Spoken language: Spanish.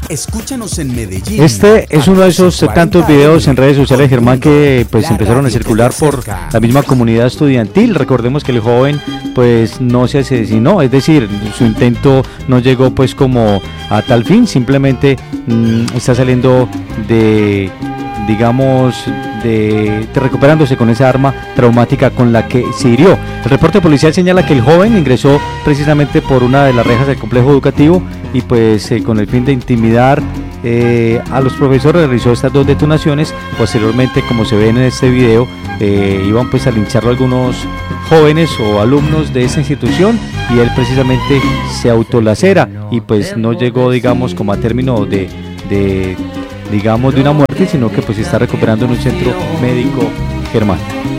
Escúchanos en Medellín. Este es uno de esos tantos videos en redes sociales, Germán, que pues empezaron a circular por la misma comunidad estudiantil. Recordemos que el joven pues no se asesinó, es decir, su intento no llegó pues como a tal fin, simplemente está saliendo de, digamos, de recuperándose con esa arma traumática con la que se hirió. El reporte policial señala que el joven ingresó precisamente por una de las rejas del complejo educativo y pues con el fin de intimidar a los profesores realizó estas dos detonaciones. Posteriormente, como se ve en este video, iban pues a lincharlo algunos jóvenes o alumnos de esa institución y él precisamente se autolacera y pues no llegó, digamos, como a término de una muerte, sino que pues se está recuperando en un centro médico, Germán.